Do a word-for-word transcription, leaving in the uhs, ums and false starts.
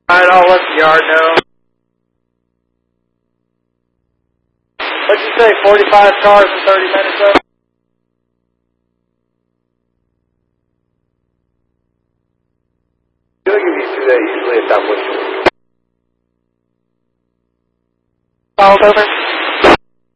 Alright, I'll let the yard know. What'd you say, forty-five cars in thirty minutes up? They'll give you two days usually if that was. Falls over.